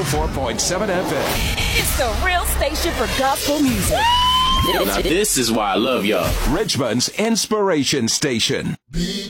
104.7 FM. It's the real station for gospel music. Now this is why I love y'all. Richmond's Inspiration Station.